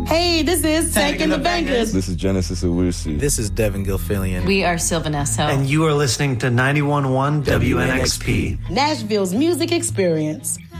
Hey, this is Tank and the Bangers. This is Genesis Owusu. This is Devin Gilfillian. We are Sylvan Esso. And you are listening to 91.1 WNXP. Nashville's music experience.